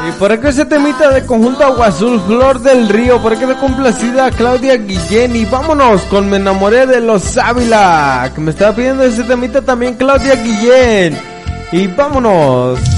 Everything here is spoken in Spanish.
Y por aquí ese temita de conjunto Agua Azul, Flor del Río. Por aquí de complacida Claudia Guillén. Y vámonos con Me enamoré de los Ávila, que me estaba pidiendo ese temita también Claudia Guillén. Y vámonos.